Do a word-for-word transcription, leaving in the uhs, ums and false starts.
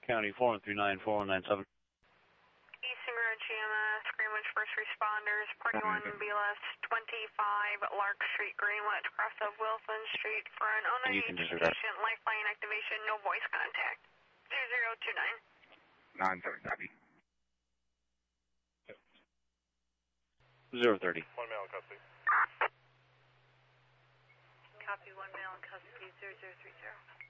County four one three nine four one nine seven. Eastern Road, G M S, Greenwich First Responders, Party one, B L S twenty-five, Lark Street, Greenwich, cross of Wilson Street for an owner patient, lifeline activation, no voice contact. zero zero two nine. nine seven, copy. zero thirty. One male in custody. Copy, one male in custody, zero zero three zero.